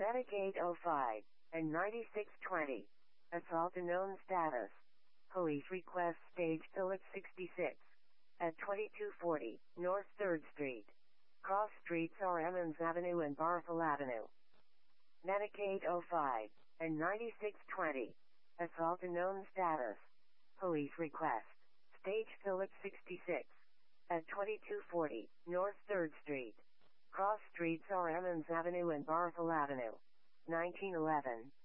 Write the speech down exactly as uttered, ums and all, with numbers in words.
Medic eight oh five and ninety-six twenty. Assault unknown status. Police request stage Phillips sixty-six. At twenty-two forty North third Street. Cross streets are Emmons Avenue and Barthel Avenue. Medic eight oh five and ninety-six twenty. Assault unknown status. Police request. Stage Phillips sixty-six. At twenty-two forty North third Street. Cross streets are Emmons Avenue and Barthel Avenue. nineteen eleven